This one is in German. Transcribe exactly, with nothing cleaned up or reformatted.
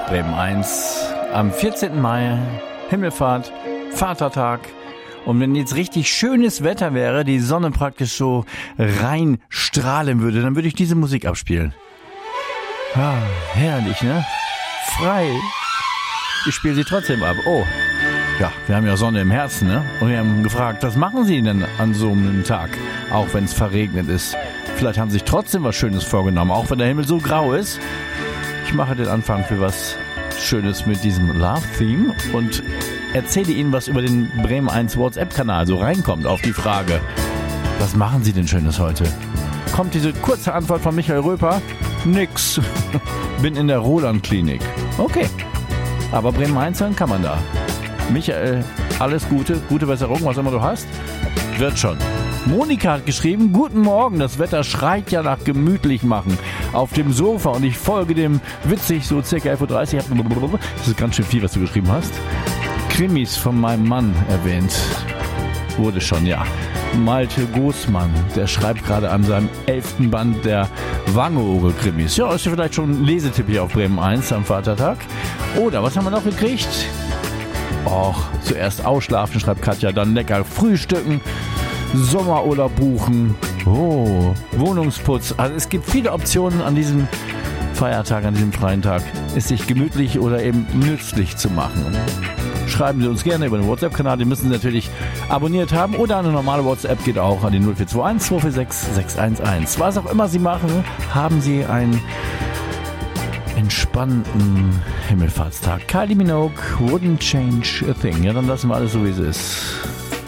Bremen eins am vierzehnten Mai, Himmelfahrt, Vatertag. Und wenn jetzt richtig schönes Wetter wäre, die Sonne praktisch so rein strahlen würde, dann würde ich diese Musik abspielen. Ah, herrlich, ne? Frei. Ich spiele sie trotzdem ab. Oh, ja, wir haben ja Sonne im Herzen, ne? Und wir haben gefragt, was machen Sie denn an so einem Tag, auch wenn es verregnet ist? Vielleicht haben Sie sich trotzdem was Schönes vorgenommen, auch wenn der Himmel so grau ist. Ich mache den Anfang für was Schönes mit diesem Love-Theme und erzähle Ihnen was über den Bremen eins WhatsApp-Kanal, so reinkommt auf die Frage, was machen Sie denn Schönes heute? Kommt diese kurze Antwort von Michael Röper? Nix. Bin in der Roland-Klinik. Okay. Aber Bremen eins hören kann man da. Michael, alles Gute, gute Besserung, was immer du hast. Wird schon. Monika hat geschrieben, guten Morgen, das Wetter schreit ja nach gemütlich machen auf dem Sofa und ich folge dem witzig, so circa elf Uhr dreißig. Das ist ganz schön viel, was du geschrieben hast. Krimis von meinem Mann erwähnt. Wurde schon, ja. Malte Goßmann, der schreibt gerade an seinem elften Band der Wangeoge-Krimis. Ja, ist ja vielleicht schon ein Lesetipp hier auf Bremen eins am Vatertag. Oder, was haben wir noch gekriegt? Och, zuerst ausschlafen, schreibt Katja, dann lecker frühstücken, Sommerurlaub buchen, oh, Wohnungsputz. Also es gibt viele Optionen an diesem Feiertag, an diesem freien Tag, es sich gemütlich oder eben nützlich zu machen. Schreiben Sie uns gerne über den WhatsApp-Kanal, den müssen Sie natürlich abonniert haben oder eine normale WhatsApp geht auch an die null vier zwei eins zwei vier sechs sechs eins eins. Was auch immer Sie machen, haben Sie einen entspannten Himmelfahrtstag. Kylie Minogue, wouldn't change a thing. Ja, dann lassen wir alles so, wie es ist.